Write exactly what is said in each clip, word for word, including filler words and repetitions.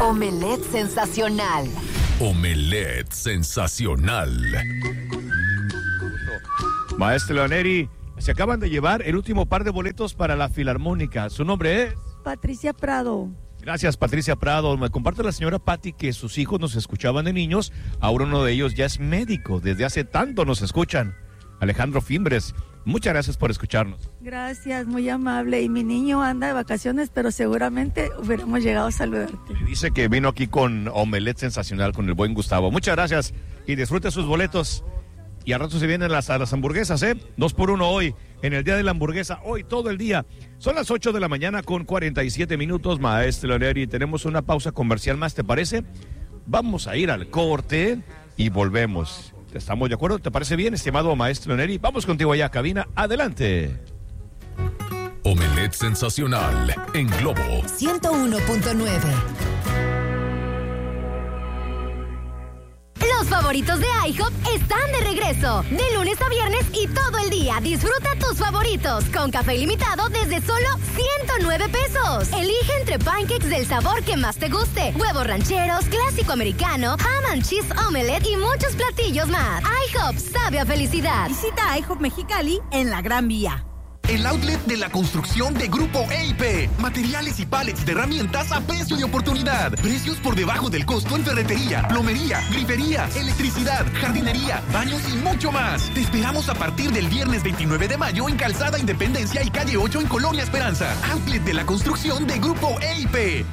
Omelette sensacional. Omelette sensacional. Maestro Leoneri, se acaban de llevar el último par de boletos para la Filarmónica. ¿Su nombre es? Patricia Prado. Gracias, Patricia Prado. Me comparte la señora Patti que sus hijos nos escuchaban de niños. Ahora uno de ellos ya es médico. Desde hace tanto nos escuchan. Alejandro Fimbres, muchas gracias por escucharnos. Gracias, muy amable. Y mi niño anda de vacaciones, pero seguramente hubiéramos llegado a saludarte. Dice que vino aquí con Omelette sensacional con el buen Gustavo. Muchas gracias y disfrute sus boletos. Y a rato se vienen las, a las hamburguesas, ¿eh? Dos por uno hoy, en el día de la hamburguesa, hoy todo el día. Son las ocho de la mañana con cuarenta y siete minutos, Maestro Leoneri. Tenemos una pausa comercial más, ¿te parece? Vamos a ir al corte y volvemos. ¿Estamos de acuerdo? ¿Te parece bien, estimado Maestro Leoneri? Vamos contigo allá, cabina. Adelante. Omelette sensacional en Globo ciento uno punto nueve. Los favoritos de IHOP están de regreso. De lunes a viernes y todo el día. Disfruta tus favoritos con café ilimitado desde solo ciento nueve pesos. Elige entre pancakes del sabor que más te guste, huevos rancheros, clásico americano, ham and cheese omelette y muchos platillos más. IHOP sabe a felicidad. Visita IHOP Mexicali en la Gran Vía. El outlet de la construcción de Grupo E I P. Materiales y pallets de herramientas a precio de oportunidad. Precios por debajo del costo en ferretería, plomería, griferías, electricidad, jardinería, baños y mucho más. Te esperamos a partir del viernes veintinueve de mayo en Calzada Independencia y Calle ocho en Colonia Esperanza. Outlet de la construcción de Grupo E I P.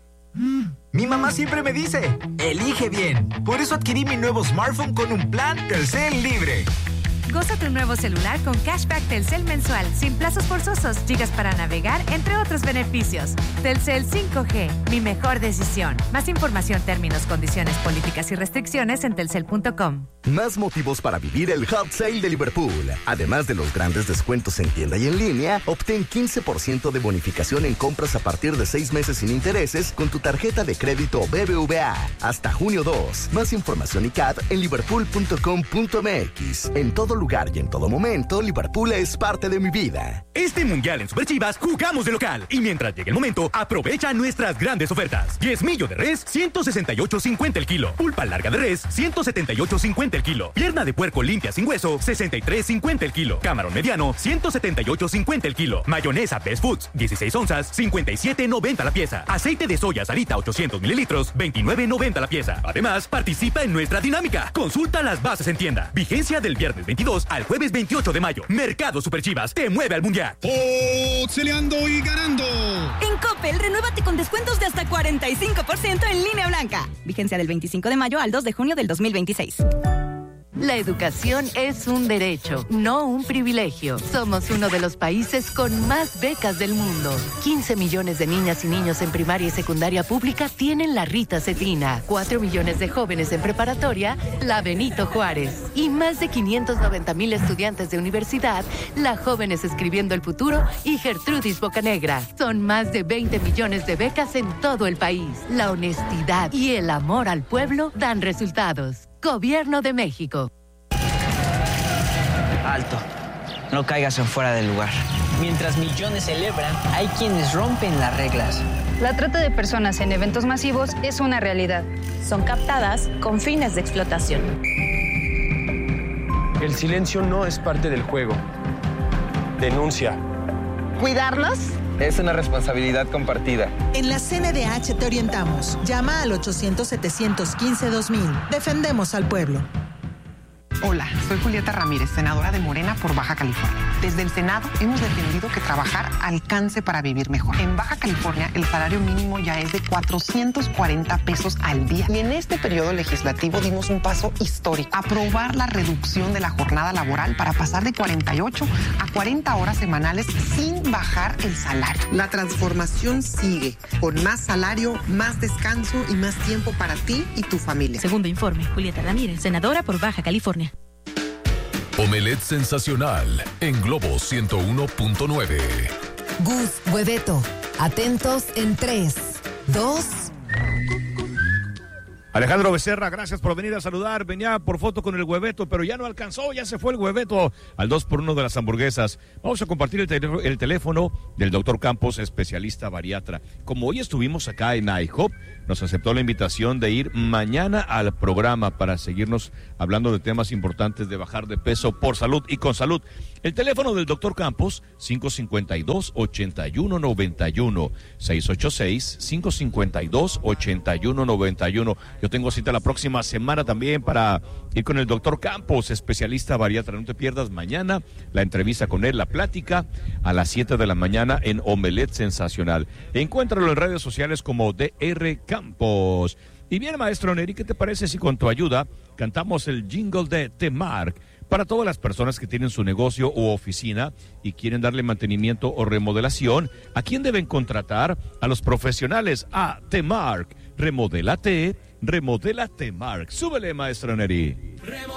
Mm, mi mamá siempre me dice, elige bien. Por eso adquirí mi nuevo smartphone con un plan Telcel Libre. Goza tu nuevo celular con cashback Telcel mensual, sin plazos forzosos, gigas para navegar, entre otros beneficios. Telcel cinco G, mi mejor decisión. Más información, términos, condiciones, políticas y restricciones en telcel punto com. Más motivos para vivir el Hot Sale de Liverpool. Además de los grandes descuentos en tienda y en línea, obtén quince por ciento de bonificación en compras a partir de seis meses sin intereses con tu tarjeta de crédito B B V A. Hasta junio dos. Más información y C A D en liverpool punto com punto m x. En todo lugar y en todo momento, Liverpool es parte de mi vida. Este mundial en Superchivas jugamos de local. Y mientras llegue el momento, aprovecha nuestras grandes ofertas. Diezmillo de res, ciento sesenta y ocho cincuenta el kilo. Pulpa larga de res, ciento setenta y ocho cincuenta el kilo. Pierna de puerco limpia sin hueso, sesenta y tres cincuenta el kilo. Camarón mediano, ciento setenta y ocho cincuenta el kilo. Mayonesa Best Foods, dieciséis onzas, cincuenta y siete noventa la pieza. Aceite de soya Sarita ochocientos mililitros, veintinueve noventa la pieza. Además, participa en nuestra dinámica. Consulta las bases en tienda. Vigencia del viernes veintidós al jueves veintiocho de mayo. Mercado Superchivas te mueve al mundial. ¡Oxeleando y ganando! En Coppel, renuévate con descuentos de hasta cuarenta y cinco por ciento en línea blanca. Vigencia del veinticinco de mayo al dos de junio del dos mil veintiséis. La educación es un derecho, no un privilegio. Somos uno de los países con más becas del mundo. quince millones de niñas y niños en primaria y secundaria pública tienen la Rita Cetina. cuatro millones de jóvenes en preparatoria, la Benito Juárez. Y más de quinientos noventa mil estudiantes de universidad, la Jóvenes Escribiendo el Futuro y Gertrudis Bocanegra. Son más de veinte millones de becas en todo el país. La honestidad y el amor al pueblo dan resultados. Gobierno de México. Alto. No caigas en fuera del lugar. Mientras millones celebran, hay quienes rompen las reglas. La trata de personas en eventos masivos es una realidad. Son captadas con fines de explotación. El silencio no es parte del juego. Denuncia. ¿Cuidarlos? Es una responsabilidad compartida. En la C N D H te orientamos. Llama al ochocientos, setecientos quince, dos mil. Defendemos al pueblo. Hola, soy Julieta Ramírez, senadora de Morena por Baja California. Desde el Senado hemos defendido que trabajar alcance para vivir mejor. En Baja California el salario mínimo ya es de cuatrocientos cuarenta pesos al día. Y en este periodo legislativo dimos un paso histórico. Aprobar la reducción de la jornada laboral para pasar de cuarenta y ocho a cuarenta horas semanales sin bajar el salario. La transformación sigue, con más salario, más descanso y más tiempo para ti y tu familia. Segundo informe, Julieta Ramírez, senadora por Baja California. Omelette sensacional en Globo ciento uno punto nueve. Gus, Hueveto, atentos en tres, dos... Alejandro Becerra, gracias por venir a saludar. Venía por foto con el hueveto, pero ya no alcanzó, ya se fue el hueveto al dos por uno de las hamburguesas. Vamos a compartir el, tel- el teléfono del doctor Campos, especialista bariatra. Como hoy estuvimos acá en I HOP, nos aceptó la invitación de ir mañana al programa para seguirnos hablando de temas importantes de bajar de peso por salud y con salud. El teléfono del doctor Campos, cinco cinco dos, ocho uno nueve uno, seis ocho seis, cinco cinco dos, ocho uno nueve uno. Yo tengo cita la próxima semana también para ir con el doctor Campos, especialista bariatra. No te pierdas mañana la entrevista con él, la plática a las siete de la mañana en Omelette Sensacional. Encuéntralo en redes sociales como D R Campos. Y bien, maestro Neri, ¿qué te parece si con tu ayuda cantamos el jingle de T-Mark? Para todas las personas que tienen su negocio u oficina y quieren darle mantenimiento o remodelación, ¿a quién deben contratar? A los profesionales, a T-Mark. Remodélate, remodélate, Mark. Súbele, maestro Neri.